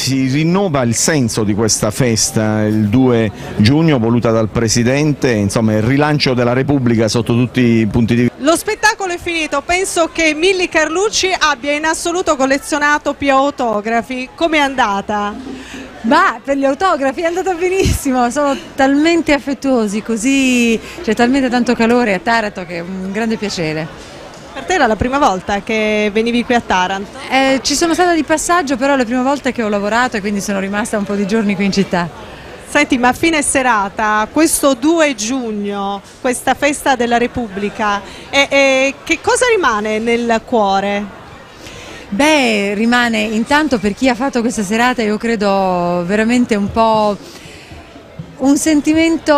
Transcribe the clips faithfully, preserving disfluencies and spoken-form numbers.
si rinnova il senso di questa festa il due giugno voluta dal Presidente, insomma il rilancio della Repubblica sotto tutti i punti di vista. Lo spettacolo è finito, penso che Milly Carlucci abbia in assoluto collezionato più autografi. Com'è andata? Ma per gli autografi è andata benissimo, sono talmente affettuosi, così c'è talmente tanto calore a Taranto che è un grande piacere. Per te era la prima volta che venivi qui a Taranto? Eh, ci sono stata di passaggio, però è la prima volta che ho lavorato e quindi sono rimasta un po' di giorni qui in città. Senti, ma a fine serata, questo due giugno, questa festa della Repubblica, e, e che cosa rimane nel cuore? Beh, rimane intanto per chi ha fatto questa serata, io credo veramente un po' un sentimento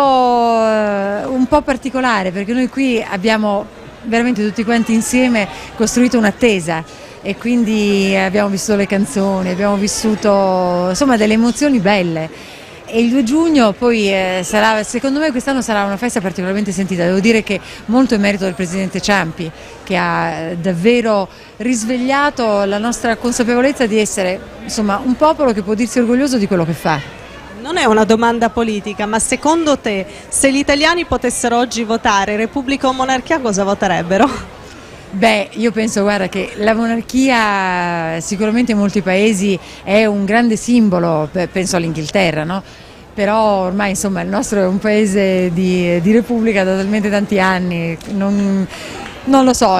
un po' particolare, perché noi qui abbiamo veramente tutti quanti insieme costruito un'attesa e quindi abbiamo vissuto le canzoni, abbiamo vissuto insomma delle emozioni belle. E il due giugno poi eh, sarà, secondo me quest'anno sarà una festa particolarmente sentita, devo dire che molto è merito del Presidente Ciampi, che ha davvero risvegliato la nostra consapevolezza di essere insomma un popolo che può dirsi orgoglioso di quello che fa. Non è una domanda politica, ma secondo te se gli italiani potessero oggi votare Repubblica o monarchia cosa voterebbero? Beh, io penso, guarda, che la monarchia sicuramente in molti paesi è un grande simbolo, penso all'Inghilterra, no? Però ormai insomma il nostro è un paese di, di repubblica da talmente tanti anni, non, non lo so,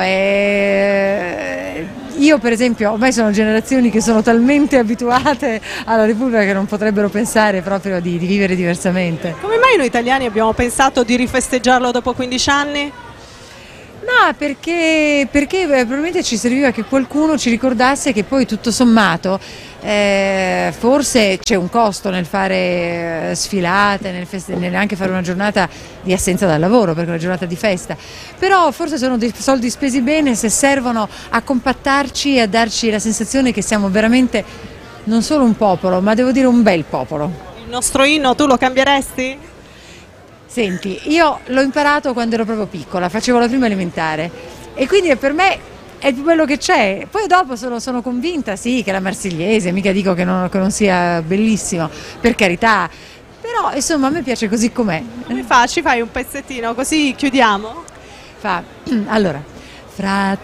è... io per esempio ormai sono generazioni che sono talmente abituate alla repubblica che non potrebbero pensare proprio di, di vivere diversamente. Come mai noi italiani abbiamo pensato di rifesteggiarlo dopo quindici anni? No, perché, perché probabilmente ci serviva che qualcuno ci ricordasse che poi tutto sommato eh, forse c'è un costo nel fare sfilate, nel feste, nel anche fare una giornata di assenza dal lavoro, perché è una giornata di festa, però forse sono dei soldi spesi bene se servono a compattarci e a darci la sensazione che siamo veramente non solo un popolo, ma devo dire un bel popolo. Il nostro inno tu lo cambieresti? Senti, io l'ho imparato quando ero proprio piccola, facevo la prima elementare e quindi per me è il più bello che c'è. Poi dopo sono, sono convinta, sì, che la Marsigliese, mica dico che non, che non sia bellissimo, per carità, però insomma a me piace così com'è. Come fa? Ci fai un pezzettino così chiudiamo? Fa, allora, fra